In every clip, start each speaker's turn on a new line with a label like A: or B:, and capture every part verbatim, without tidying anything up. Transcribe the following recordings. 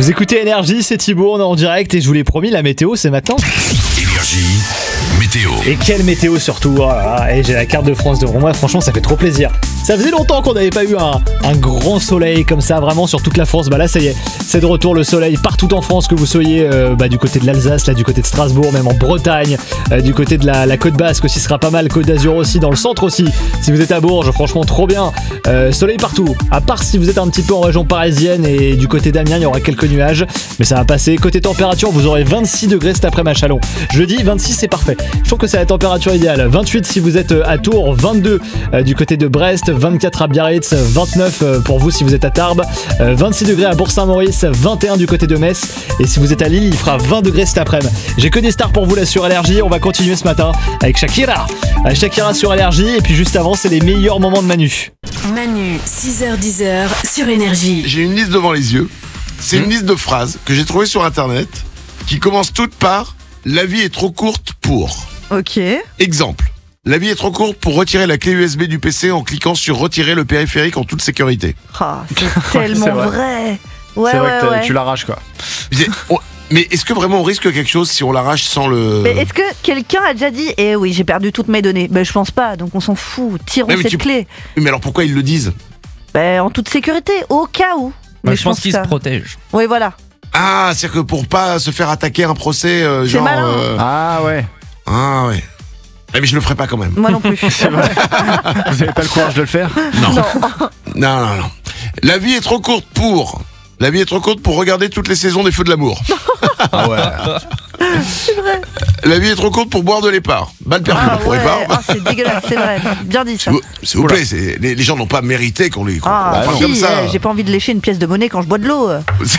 A: Vous écoutez Énergie, c'est Thibaut, on est en direct et je vous l'ai promis, la météo c'est maintenant.
B: Énergie, météo.
A: Et quelle météo surtout, oh là là, et j'ai la carte de France devant moi, franchement ça fait trop plaisir. Ça faisait longtemps qu'on n'avait pas eu un, un grand soleil comme ça, vraiment sur toute la France. Bah là ça y est, c'est de retour le soleil partout en France, que vous soyez euh, bah, du côté de l'Alsace, là du côté de Strasbourg, même en Bretagne, euh, du côté de la, la côte basque aussi sera pas mal, Côte d'Azur aussi, dans le centre aussi. Si vous êtes à Bourges, franchement trop bien, euh, soleil partout. À part si vous êtes un petit peu en région parisienne et du côté d'Amiens, il y aura quelques nuages, mais ça va passer. Côté température, vous aurez vingt-six degrés cet après-midi à Chalon. Jeudi, vingt-six c'est parfait. Je trouve que c'est la température idéale. vingt-huit si vous êtes à Tours, vingt-deux euh, du côté de Brest, vingt-quatre à Biarritz, vingt-neuf euh, pour vous si vous êtes à Tarbes, euh, vingt-six degrés à Bourg-Saint-Maurice, vingt et un du côté de Metz, et si vous êtes à Lille, il fera vingt degrés cet après-midi. J'ai que des stars pour vous là sur Énergie. On va continuer ce matin avec Shakira. Avec Shakira sur Énergie, et puis juste avant, c'est les meilleurs moments de Manu.
C: Manu, six heures dix sur Énergie.
D: J'ai une liste devant les yeux. C'est une liste de phrases que j'ai trouvées sur internet qui commencent toutes par « La vie est trop courte pour ».
E: Ok.
D: Exemple. La vie est trop courte pour retirer la clé U S B du P C en cliquant sur retirer le périphérique en toute sécurité.
E: Oh, c'est tellement
F: C'est vrai.
E: vrai. Ouais,
F: c'est vrai
E: ouais,
F: que t'as-
E: ouais.
F: tu l'arraches quoi.
D: Mais, on- mais est-ce que vraiment on risque quelque chose si on l'arrache sans le...
E: Mais est-ce que quelqu'un a déjà dit eh oui, j'ai perdu toutes mes données? Ben je pense pas, donc on s'en fout. Tirons
D: Ouais, mais
E: cette
D: tu-
E: clé.
D: Mais alors pourquoi ils le disent?
E: Ben en toute sécurité, au cas où.
G: Bah,
E: Mais
G: je pense qu'il
E: que
G: se
E: ça-
G: protège.
E: Oui, voilà.
D: Ah, c'est-à-dire que pour pas se faire attaquer un procès, euh,
E: C'est
D: genre...
E: malin.
D: euh,
F: Ah ouais.
D: Ah ouais. Ah, mais je le ferai pas quand même.
E: Moi non plus.
F: C'est vrai. Vous avez pas le courage de le faire?
D: Non. Non, non, non. La vie est trop courte pour... La vie est trop courte pour regarder toutes les saisons des Feux de l'amour.
F: Ah ouais.
E: C'est vrai.
D: La vie est trop courte pour boire de l'épar. Balle perdue
E: Ah
D: pour
E: ouais.
D: épar.
E: Ah, c'est dégueulasse, c'est vrai. Bien dit ça.
D: S'il vous, s'il vous plaît, c'est- les, les gens n'ont pas mérité qu'on les qu'on
E: Ah,
D: parle
E: si,
D: comme ça.
E: eh, j'ai pas envie de lécher une pièce de monnaie quand je bois de l'eau.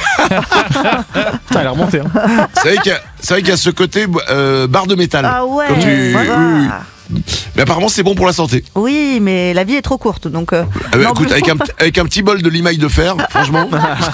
F: Putain, elle est remontée. Hein.
D: C'est vrai qu'il y a, c'est vrai qu'il y a ce côté euh, barre de métal.
E: Ah ouais.
D: Quand tu-
E: voilà.
D: oui, oui. Mais apparemment, c'est bon pour la santé.
E: Oui, mais la vie est trop courte, donc. euh,
D: Ah bah,
E: non,
D: écoute,
E: plus-
D: avec un, avec un petit bol de limaille de fer, franchement.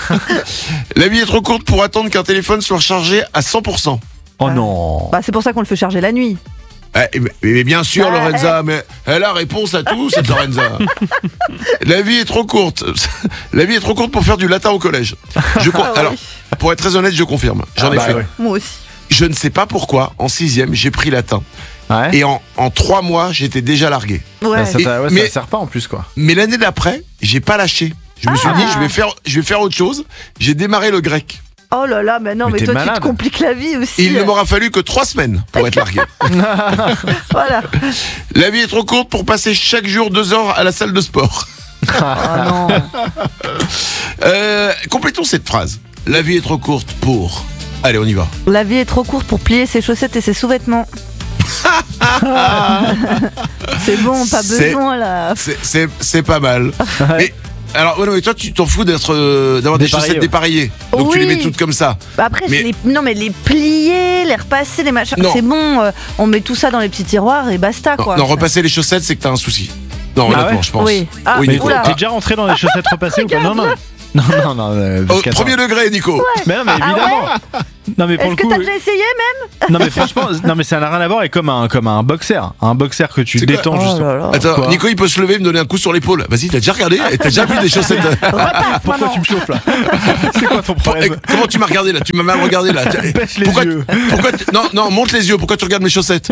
D: La vie est trop courte pour attendre qu'un téléphone soit rechargé à cent pour cent.
F: Oh non.
E: Bah, c'est pour ça qu'on le fait charger la nuit.
D: Eh, mais, mais bien sûr,
E: Ouais.
D: Lorenza, mais elle a réponse à tout, cette Lorenza. La vie est trop courte. La vie est trop courte pour faire du latin au collège. Je con-
E: Ah oui.
D: Alors, pour être très honnête, je confirme. J'en
F: Ah
D: ai
F: bah
D: fait.
F: ouais.
E: Moi aussi.
D: Je ne sais pas pourquoi, en sixième, j'ai pris latin.
F: Ouais.
D: Et en, en trois mois, j'étais déjà largué.
E: Ouais.
F: Bah, ça,
D: Et-
F: t'a- ouais,
D: mais-
F: ça sert pas en plus quoi.
D: Mais l'année d'après, j'ai pas lâché. Je me suis
E: Ah.
D: dit, je vais faire, je vais faire autre chose. J'ai démarré le grec.
E: Oh là là, mais non,
F: Mais
E: mais,
F: t'es
E: toi tu
F: malade.
E: te compliques la vie aussi.
D: Et il ne m'aura fallu que trois semaines pour être largué.
E: Voilà.
D: La vie est trop courte pour passer chaque jour deux heures à la salle de sport.
E: Oh non.
D: Euh, complétons cette phrase. La vie est trop courte pour... Allez, on y va.
E: La vie est trop courte pour plier ses chaussettes et ses sous-vêtements. C'est bon, pas
D: C'est-
E: besoin là.
D: C'est- C'est c'est pas mal. Mais, alors, ouais, non, mais toi, tu t'en fous d'être, euh, d'avoir des
F: Dépareillé,
D: chaussettes
F: ouais.
D: dépareillées. Donc tu les
E: Oui.
D: mets toutes comme ça.
E: Bah après,
D: Mais-
E: je les... non mais les plier, les repasser, les machins,
D: Non.
E: c'est bon. euh, on met tout ça dans les petits tiroirs et basta
D: Non,
E: quoi.
D: non, repasser les chaussettes, c'est que t'as un souci. Non,
F: Ah
D: honnêtement,
F: ouais
D: je pense.
E: Oui. Ah,
D: Oui,
F: Mais
D: Nico.
E: oula.
F: t'es déjà rentré dans les chaussettes repassées ou pas? Non, non. Non, non, non. euh,
D: Au
F: parce qu'attends.
D: premier degré, Nico.
F: Mais non, mais
E: Ah
F: évidemment. Non, mais pour
E: Est-ce
F: le
E: que
F: coup.
E: t'as déjà essayé même?
F: Non, mais franchement, non, mais ça n'a rien à voir avec comme un, comme un boxer. Un boxer que tu
D: C'est quoi
F: détends
E: Oh
F: juste.
E: là là.
D: Attends,
F: Quoi
D: Nico, il peut se lever et me donner un coup sur l'épaule. Vas-y, t'as déjà regardé? T'as déjà vu des chaussettes?
E: Repasse
F: Pourquoi
E: maintenant.
F: tu me chauffes là? C'est quoi ton
D: Eh,
F: problème?
D: Comment tu m'as regardé là? Tu m'as mal regardé là.
F: Pêche les
D: pourquoi,
F: yeux.
D: pourquoi tu- Non, non, monte les yeux. Pourquoi tu regardes mes chaussettes?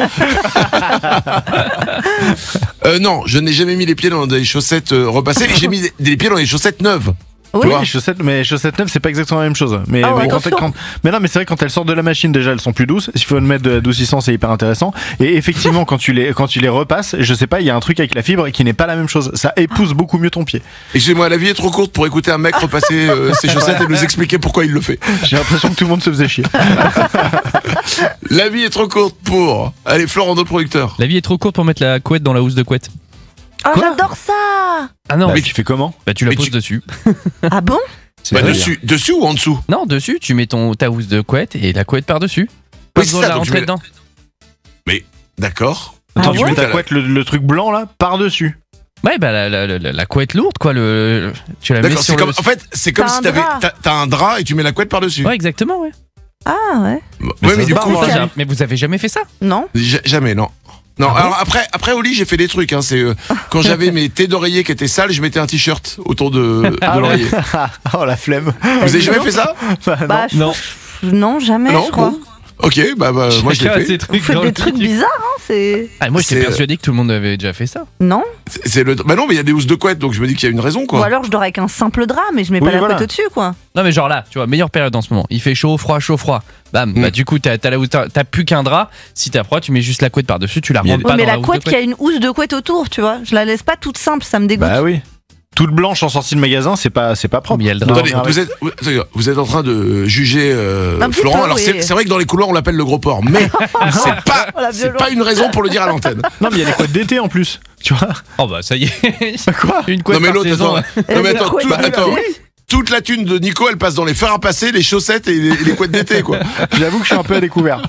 D: euh, Non, je n'ai jamais mis les pieds dans des chaussettes euh, repassées. J'ai mis des, des pieds dans des chaussettes neuves.
E: Oui.
D: Tu vois
F: Les chaussettes, mais les chaussettes neuves, c'est pas exactement la même chose. Mais,
E: Ah ouais,
F: mais, quand,
E: attention.
F: quand- mais non, mais c'est vrai, quand elles sortent de la machine, déjà, elles sont plus douces. S'il faut le mettre de adoucissant, c'est hyper intéressant. Et effectivement, quand tu les, quand tu les repasses, je sais pas, il y a un truc avec la fibre qui n'est pas la même chose. Ça épouse beaucoup mieux ton pied.
D: Excusez-moi, la vie est trop courte pour écouter un mec repasser euh, ses chaussettes et nous expliquer pourquoi il le fait.
F: J'ai l'impression que tout le monde se faisait chier.
D: La vie est trop courte pour... Allez, Florent, notre producteur.
G: La vie est trop courte pour mettre la couette dans la housse de couette.
E: Oh,
F: Quoi
E: j'adore ça.
G: Ah non,
F: Bah,
G: mais
F: tu fais comment?
G: bah, tu la
D: mais
G: poses
D: tu-
G: dessus.
E: Ah bon?
F: C'est
D: Bah,
F: vrai,
D: dessus, dessus ou en dessous?
G: Non, dessus, tu mets ton, ta housse de couette et la couette par-dessus. Pas
D: Oui, c'est
G: besoin
D: ça,
G: de la
D: donc tu
G: rentrer
D: mets-
G: dedans.
D: D'accord.
F: Attends,
E: Ah
F: tu
E: ouais
F: mets ta couette, le, le truc blanc là, par-dessus.
G: Ouais, bah la, la, la, la couette lourde, quoi. Le, tu la mets
D: D'accord,
G: sur
D: c'est
G: le...
D: comme... En fait, c'est comme
E: T'as
D: si
E: un
D: t'avais...
E: drap.
D: T'as, t'as un drap et tu mets la couette par-dessus.
G: Ouais, exactement, ouais.
E: Ah ouais.
D: Ouais,
F: Mais
D: mais,
F: ça
D: du
F: se
D: coup...
F: barre,
G: Ça,
F: Ouais.
G: j'ai- mais vous avez jamais fait ça?
E: Non.
D: Ja- Jamais, non. Non, alors après, après au lit, j'ai fait des trucs. Hein, c'est euh, quand j'avais mes thés d'oreiller qui étaient sales, je mettais un t-shirt autour de, de l'oreiller.
F: Oh la flemme.
D: Vous avez jamais fait ça?
F: Bah, non.
E: Bah, je-
G: Non.
E: Non, jamais,
D: Non,
E: je crois.
D: bon. Ok, bah, bah moi je l'ai
G: Chacun a
D: fait.
G: ses
E: Vous
G: trucs
E: faites
G: dans
E: des
G: le
E: trucs
G: truc.
E: bizarres, hein, c'est...
G: Ah, moi, j'étais
D: C'est-
G: persuadé que tout le monde avait déjà fait ça.
E: Non.
D: C'est- C'est le. Bah non, mais il y a des housses de couette, donc je me dis qu'il y a une raison,
E: Ou
D: quoi.
E: alors je dors avec un simple drap, mais je mets
F: Oui,
E: pas la
F: voilà.
E: couette au-dessus, quoi.
G: Non, mais genre là, tu vois, meilleure période en ce moment. Il fait chaud, froid, chaud, froid. Bam,
D: Mm.
G: bah du coup, t'as t'as la housse- t'as- t'as plus qu'un drap. Si t'as froid, tu mets juste la couette par-dessus, tu la
F: Mais
G: rentres
F: il y
G: pas
F: a
E: Oui, mais
G: dans
E: la
G: la housse
E: couette
G: de
E: qui a une housse de couette autour, tu vois. Je la laisse pas toute simple, ça me dégoûte.
F: Bah oui. Toute blanche en sortie de magasin, c'est pas, c'est pas propre.
G: Mais il y a le drap.
D: Attendez,
F: Non, mais
D: vous êtes, vous, vous êtes en train de juger euh,
E: Un petit
D: Florent.
E: peu,
D: Alors
E: oui.
D: c'est c'est vrai que dans les couloirs on l'appelle le gros porc, mais c'est pas,
E: Oh, la
D: c'est
E: violence.
D: pas une raison pour le dire à l'antenne.
F: Non, mais il y a les couettes d'été en plus. Tu vois.
G: Oh bah ça y est.
F: Quoi?
G: Une couette
D: Non mais
G: par
D: l'autre,
G: saison.
D: attends,
G: ouais.
D: non, mais
E: Et la
D: attends,
E: couette
D: tout-
E: d'été.
D: attends, toute la thune de Nico, elle passe dans les fers à passer, les chaussettes et les, et les couettes d'été, quoi.
F: J'avoue que je suis un peu à découvert.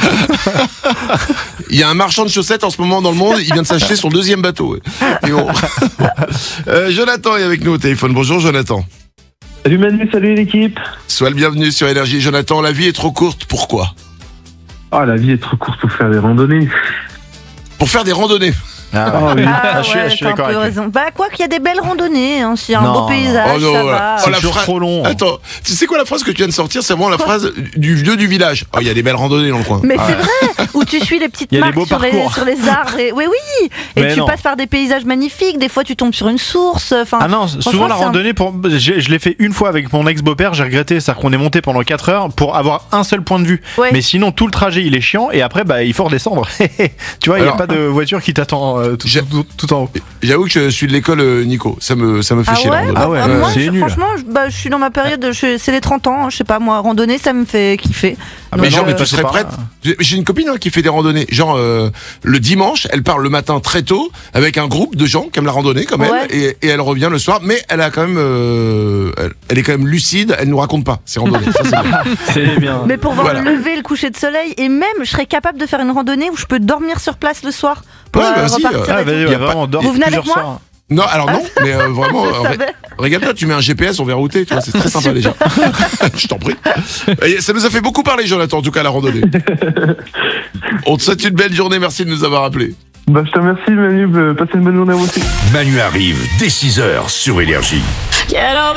D: Il y a un marchand de chaussettes en ce moment dans le monde, il vient de s'acheter son deuxième bateau. ouais. Et bon. Euh, Jonathan est avec nous au téléphone. Bonjour Jonathan.
H: Salut Manu, salut l'équipe.
D: Sois le bienvenu sur Énergie. Jonathan, la vie est trop courte, pourquoi?
H: Ah, la vie est trop courte pour faire des randonnées.
D: Pour faire des randonnées.
F: Ah,
H: Ah oui.
E: Ah,
F: Ah, je suis-
E: ouais,
F: je suis
E: t'as un
F: d'accord
E: peu
F: avec lui.
E: raison. Bah, quoi qu'il y a des belles randonnées, hein. S'il y a un
F: Non,
E: beau
F: non.
E: paysage,
D: Oh non,
E: ça
D: voilà.
E: va.
D: Oh,
F: C'est
D: la
F: toujours
D: phrase-
F: trop long.
D: Attends, tu sais quoi la phrase que tu viens de sortir? C'est vraiment la phrase du vieux du village. Oh, il y a des belles randonnées dans le coin.
E: Mais c'est vrai, où tu suis les petites
F: Il y a des
E: marques
F: beaux
E: sur les,
F: parcours.
E: sur les arbres. Et... Oui, oui. Et
F: Mais
E: tu
F: non.
E: passes par des paysages magnifiques. Des fois, tu tombes sur une source. Enfin,
F: Ah non, souvent la
E: c'est un-
F: randonnée, pour... je, je l'ai fait une fois avec mon ex-beau-père, j'ai regretté, c'est-à-dire qu'on est monté pendant quatre heures pour avoir un seul point de vue.
E: Ouais.
F: Mais sinon, tout le trajet il est chiant et après, bah, il faut redescendre. Tu vois, il n'y a
D: Alors-
F: pas de voiture qui t'attend euh, tout,
D: J'ai-
F: tout- tout en haut.
D: J'avoue que je suis de l'école euh, Nico. Ça me, ça me fait
E: Ah
D: chier la
E: ouais,
D: randonnée.
F: Ah ouais,
E: bah,
F: ouais,
E: moi,
F: c'est
E: je-
F: nul.
E: franchement, je, bah, je suis dans ma période, je- c'est les trente ans, je sais pas, moi, randonnée, ça me fait kiffer.
F: Ah,
D: Mais
F: bah
D: genre,
F: non,
D: mais
F: mais
D: tu
F: c'est
D: serais
F: pas-
D: prête? J'ai j'ai une copine hein, qui fait des randonnées. Genre, euh, le dimanche, elle part le matin très tôt avec un groupe de gens qui aiment la randonnée comme
E: Ouais.
D: elle, et, et elle revient le soir. Mais elle a quand même, euh, elle, elle est quand même lucide. Elle nous raconte pas ses randonnées. Ça, c'est bien.
F: C'est bien.
E: Mais pour voir
D: Voilà.
E: le lever, le coucher de soleil, et même, je serais capable de faire une randonnée où je peux dormir sur place le soir pour
D: Ouais,
E: euh,
D: vas-y,
E: repartir.
D: euh,
E: et
F: Ah,
E: tout.
F: vas-y,
D: Y a
F: ouais,
D: pas-
F: vraiment, dors
E: Vous venez
F: plusieurs
E: avec moi
F: soirs.
D: Non, alors non, mais euh, vraiment,
E: Je
D: euh,
E: savais.
D: regarde-toi, tu mets un G P S, on verra où t'es, tu vois, c'est très sympa déjà. Je t'en prie. Et ça nous a fait beaucoup parler, Jonathan, en tout cas, la randonnée. On te souhaite une belle journée, merci de nous avoir appelés.
H: Bah, je te remercie Manu, euh, passez une bonne journée à vous aussi.
B: Manu arrive dès six heures sur Énergie.